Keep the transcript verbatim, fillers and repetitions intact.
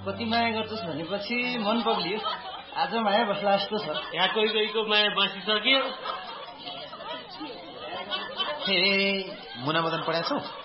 कति माया गर्छस् भनेपछि मन पग्लियो। आज माया बस्ला जस्तो छ। यहाँ कोही कोहीको माया बसिसक्यो। हे मुना मदन पढाएको छौ?